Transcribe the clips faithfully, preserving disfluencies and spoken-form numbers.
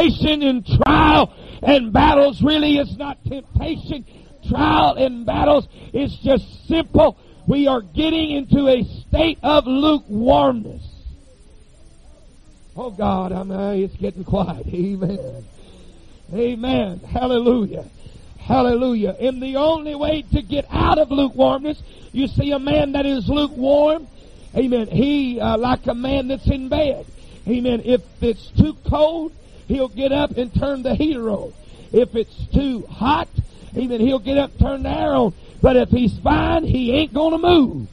temptation and trial and battles really is not temptation. Trial and battles is just simple. We are getting into a state of lukewarmness. Oh God, I'm, uh, it's getting quiet. Amen. Amen. Hallelujah. Hallelujah. And the only way to get out of lukewarmness, you see a man that is lukewarm, amen, he, uh, like a man that's in bed. Amen. If it's too cold, he'll get up and turn the heater on. If it's too hot, amen, he'll get up and turn the air on. But if he's fine, he ain't going to move.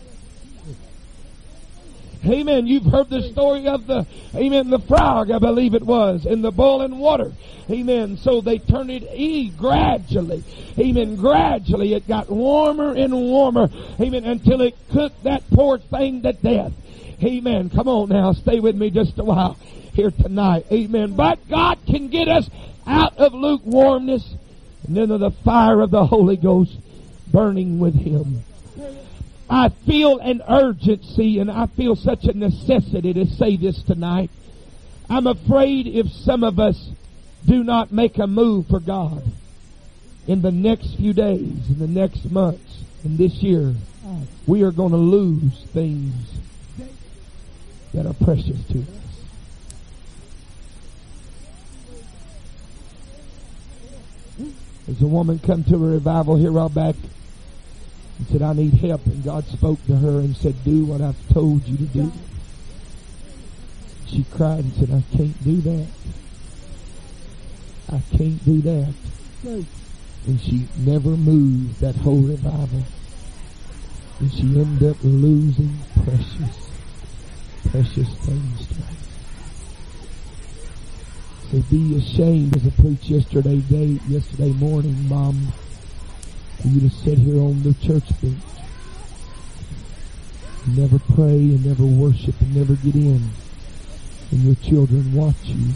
Amen. You've heard the story of the, amen, the frog, I believe it was, in the boiling water. Amen. So they turned it e gradually. Amen. Gradually it got warmer and warmer. Amen. Until it cooked that poor thing to death. Amen. Come on now. Stay with me just a while here tonight. Amen. But God can get us out of lukewarmness and into the fire of the Holy Ghost burning with Him. I feel an urgency and I feel such a necessity to say this tonight. I'm afraid if some of us do not make a move for God in the next few days, in the next months, in this year, we are going to lose things that are precious to us. There's a woman come to a revival here a while back and said, I need help. And God spoke to her and said, do what I've told you to do. She cried and said, I can't do that. I can't do that. And she never moved that whole revival. And she ended up losing precious, precious things to us. So be ashamed, as I preached yesterday day, yesterday morning, Mom, for you to sit here on the church bench and never pray and never worship and never get in, and your children watch you.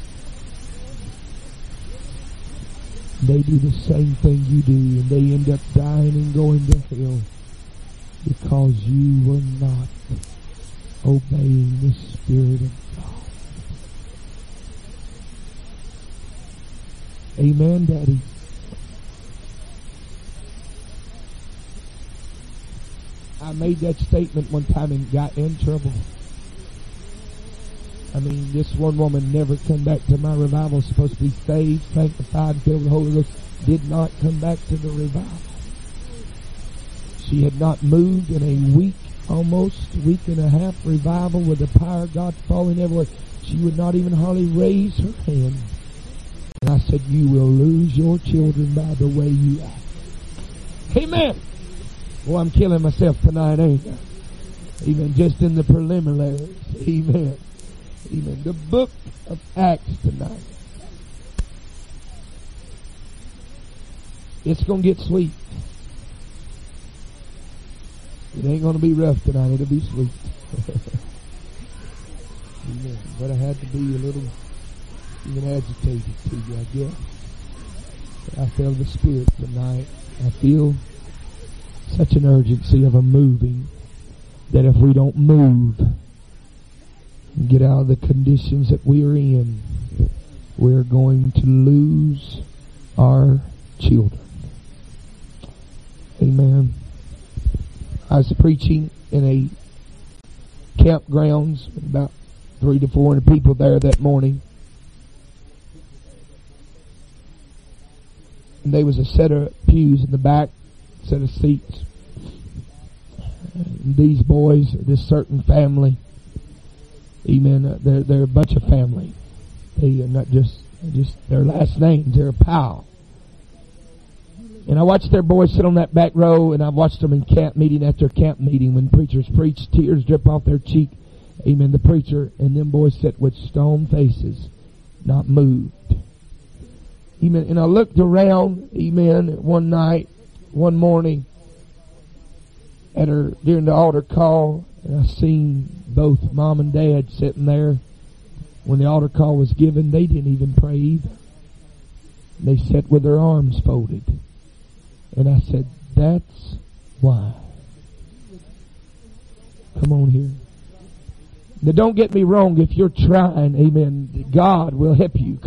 They do the same thing you do, and they end up dying and going to hell because you were not obeying the Spirit of God. Amen, Daddy. I made that statement one time and got in trouble. I mean, this one woman never come back to my revival. Supposed to be saved, sanctified, and filled with the Holy Ghost. Did not come back to the revival. She had not moved in a week, almost week and a half revival with the power of God falling everywhere. She would not even hardly raise her hand. And I said, you will lose your children by the way you act. Amen. Well, I'm killing myself tonight, ain't I? Even just in the preliminaries. Amen. Amen. The book of Acts tonight. It's going to get sweet. It ain't going to be rough tonight. It'll be sweet. Amen. But I had to be a little even agitated to you, I guess. But I feel the Spirit tonight. I feel such an urgency of a moving that if we don't move and get out of the conditions that we are in, we're going to lose our children. Amen. I was preaching in a campgrounds, about three to four hundred people there that morning. And there was a set of pews in the back, set of seats. And these boys, this certain family, amen, they're, they're a bunch of family. They are not just, just their last names, they're a pal. And I watched their boys sit on that back row, and I watched them in camp meeting after camp meeting when preachers preached, tears drip off their cheek. Amen, the preacher, and them boys sat with stone faces, not moved. Amen. And I looked around, amen, one night, one morning, at her during the altar call, and I seen both Mom and Dad sitting there. When the altar call was given, they didn't even pray either. They sat with their arms folded. And I said, that's why. Come on here. Now don't get me wrong, if you're trying, amen, God will help you.